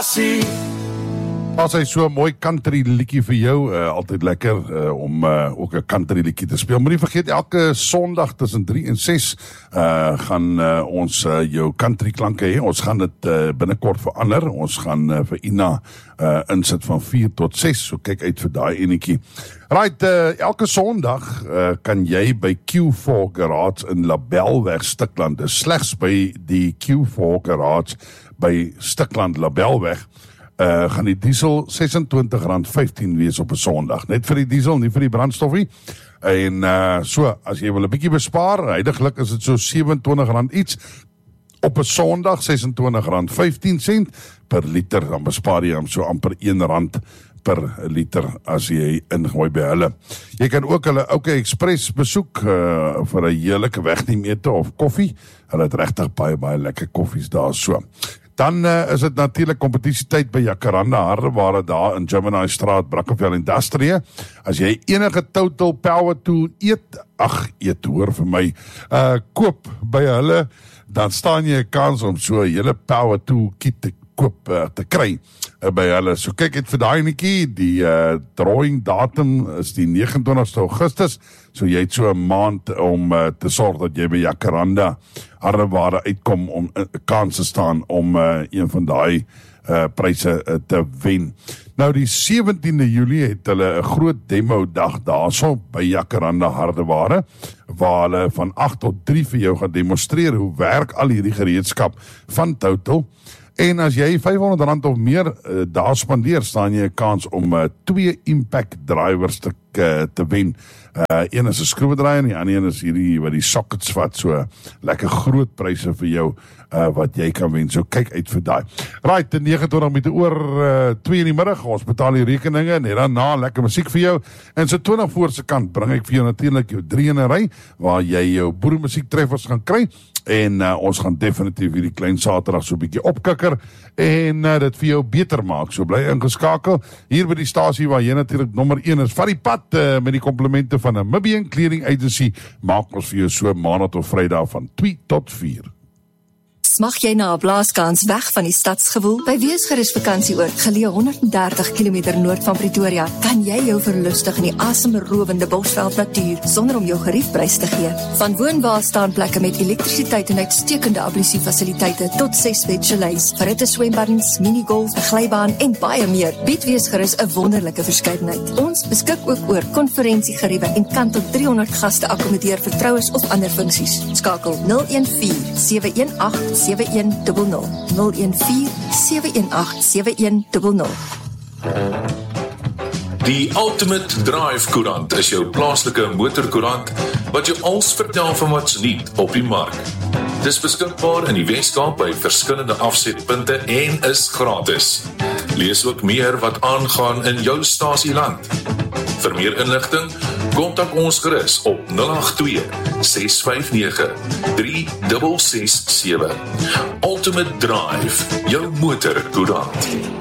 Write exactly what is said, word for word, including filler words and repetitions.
stasie. As hy so 'n mooi country liedjie vir jou, uh, altyd lekker uh, om uh, ook 'n country liedjie te speel. Moet nie vergeet, elke Sondag tussen drie en ses uh, gaan uh, ons uh, jou country klanke hê. Ons gaan dit uh, binnekort verander. Ons gaan uh, vir Ina uh, insit van vier tot ses, so kyk uit vir daai enetjie. Right, uh, elke Sondag uh, kan jy by Q four Garage in Labelweg, Stikland, dis slegs by die Q four Garage by Stikland, Labelweg, Uh, gaan die diesel ses en twintig rand vyftien wees op 'n Sondag. Net vir die diesel, nie vir die brandstofie. En uh, so, as jy wil 'n bietjie bespaar, huidiglik is dit so sewe en twintig rand iets. Op 'n Sondag, ses en twintig rand vyftien sent per liter, dan bespaar jy hom so amper een rand per liter as jy ingooi by hulle. Jy kan ook hulle OK Express besoek uh, vir 'n heerlike wegneemete of koffie. Hulle het regtig baie, baie lekker koffies daar so. Dan uh, is dit natuurlik kompetisietyd by Jacaranda Hardeware daar in Gemini Straat, Brackenfell Industrie. As jy enige Total Power Tool eet, ag eet hoor vir my, uh, koop by hulle, dan staan jy 'n kans om so 'n hele Power Tool kit te koop uh, te kry uh, by hulle. So kyk uit vir daai netjie, die uh, drawing datum is die nege en twintigste Augustus, so jy het so 'n maand om uh, te sorg dat jy by Jacaranda Hardeware uitkom om 'n uh, kans te staan om uh, een van daai uh, pryse uh, te wen. Nou die sewentiende Julie het hulle 'n groot demo dag daarso by Jacaranda Hardeware, waar hulle van agt tot drie vir jou gaan demonstreer hoe werk al hierdie gereedskap van Total. En as jy vyfhonderd rand of meer uh, daar spandeer, staan jy 'n kans om uh, twee impact drivers te, uh, te wen. Uh, een is 'n skroewedraaier en die ander een is hierdie wat die sockets vat, so lekker groot pryse vir jou uh, wat jy kan wen. So kyk uit vir daai. Right, nege en twintig minute oor uh, twee in die middag, ons betaal die rekeninge en daarna lekker musiek vir jou. En so twintig voor se kant bring ek vir jou natuurlik jou drie in 'n ry waar jy jou boeremusiek treffers gaan kry. En uh, ons gaan definitief hierdie klein Saterdag so 'n bietjie opkikker en uh, dit vir jou beter maak. So bly ingeskakel hier by die stasie waar jy natuurlik nommer een is. Vat die pad uh, met die komplimente van 'n Namibian Clearing Agency. Maak ons vir jou so maandag tot Vrydag van twee tot vier. Smag jy na 'n blaaskans weg van die stadsgewoel? By Weesgerus Vakansieoord, geleë honderd en dertig kilometer noord van Pretoria, kan jy jou verlustig in die asemrowende Bosveld natuur sonder om jou geriefprys te gee. Van woonwaarstaanplekke met elektrisiteit en uitstekende ablusiefasiliteite tot ses bed chalets, verhitte swembaddens, minigolf, 'n glybaan en baie meer, bied Weesgerus 'n wonderlike verskeidenheid. Ons beskik ook oor konferensiegeriewe en kan tot driehonderd gaste akkommodeer vir troues of ander funksies. Skakel nul een vier sewe een agt sewe een nul nul nul een vier sewe een agt sewe een nul nul. Die Ultimate Drive Koerant is jou plaaslike motorkoerant wat jou alles vertel van wat's nuut op die mark. Dis beskikbaar in die Weskaap by verskillende afsetpunte en is gratis. Lees ook meer wat aangaan in jou stasieland. Vir meer inligting, kontak ons gerus op nul agt twee ses vyf nege drie ses ses sewe. Ultimate Drive, jou motorkoerant.